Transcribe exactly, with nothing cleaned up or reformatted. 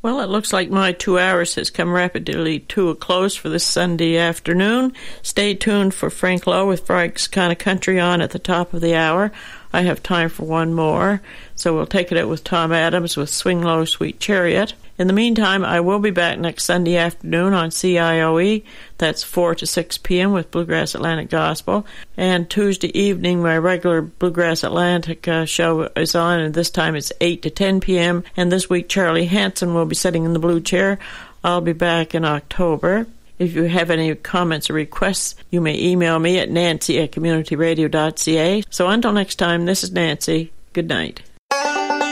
Well, it looks like my two hours has come rapidly to a close for this Sunday afternoon. Stay tuned for Frank Lowe with Frank's Kind of Country on at the top of the hour. I have time for one more, so we'll take it out with Tom Adams with Swing Low, Sweet Chariot. In the meantime, I will be back next Sunday afternoon on C I O E. That's four to six p.m. with Bluegrass Atlantic Gospel. And Tuesday evening, my regular Bluegrass Atlantic uh, show is on, and this time it's eight to ten p.m. And this week, Charlie Hanson will be sitting in the blue chair. I'll be back in October. If you have any comments or requests, you may email me at nancy at community radio dot c a. So until next time, this is Nancy. Good night.